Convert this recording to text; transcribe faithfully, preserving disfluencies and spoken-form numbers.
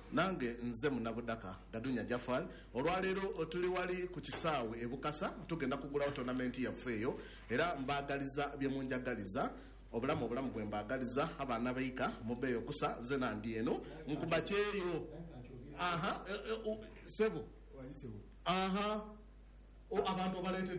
nange nze munabudaka Gadunya Jafar olwaleero tuli wali ku kisaawe e Bukasa tugenda kugulawo tournament yaffe eyo era mbagaliza bye munjagaliza obulamu obulamu bwe mbagaliza abaana bayika mubeeyo kusa ze nandi eno nkuba kyeyo aha sebo aha o abantu balete